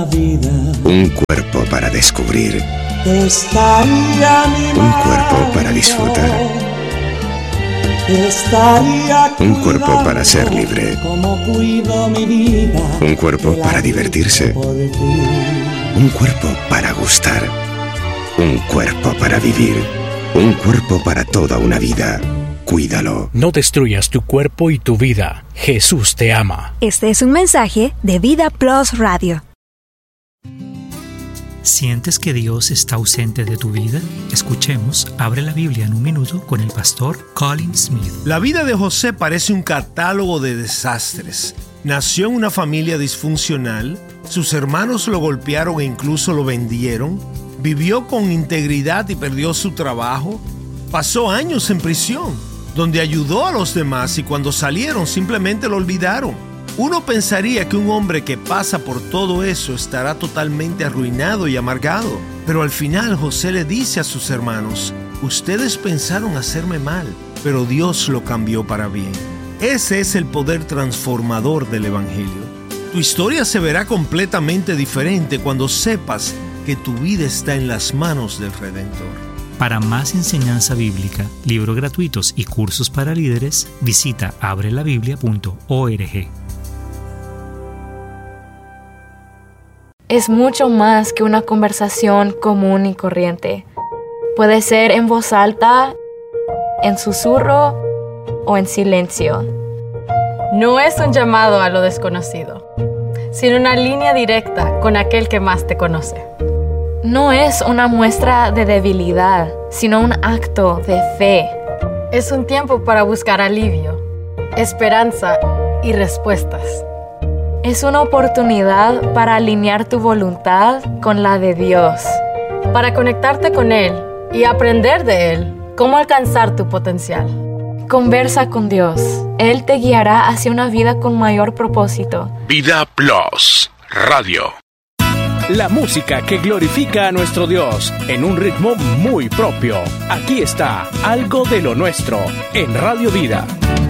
Un cuerpo para descubrir. Un cuerpo para disfrutar. Un cuerpo para ser libre. Un cuerpo para divertirse. Un cuerpo para gustar. Un cuerpo para vivir. Un cuerpo para toda una vida. Cuídalo. No destruyas tu cuerpo y tu vida. Jesús te ama. Este es un mensaje de Vida Plus Radio. ¿Sientes que Dios está ausente de tu vida? Escuchemos Abre la Biblia en un minuto con el pastor Colin Smith. La vida de José parece un catálogo de desastres. Nació en una familia disfuncional, sus hermanos lo golpearon e incluso lo vendieron, vivió con integridad y perdió su trabajo, pasó años en prisión, donde ayudó a los demás y cuando salieron simplemente lo olvidaron. Uno pensaría que un hombre que pasa por todo eso estará totalmente arruinado y amargado. Pero al final José le dice a sus hermanos: ustedes pensaron hacerme mal, pero Dios lo cambió para bien. Ese es el poder transformador del Evangelio. Tu historia se verá completamente diferente cuando sepas que tu vida está en las manos del Redentor. Para más enseñanza bíblica, libros gratuitos y cursos para líderes, visita abrelabiblia.org. Es mucho más que una conversación común y corriente. Puede ser en voz alta, en susurro o en silencio. No es un llamado a lo desconocido, sino una línea directa con aquel que más te conoce. No es una muestra de debilidad, sino un acto de fe. Es un tiempo para buscar alivio, esperanza y respuestas. Es una oportunidad para alinear tu voluntad con la de Dios. Para conectarte con Él y aprender de Él cómo alcanzar tu potencial. Conversa con Dios. Él te guiará hacia una vida con mayor propósito. Vida Plus Radio. La música que glorifica a nuestro Dios en un ritmo muy propio. Aquí está Algo de lo Nuestro en Radio Vida.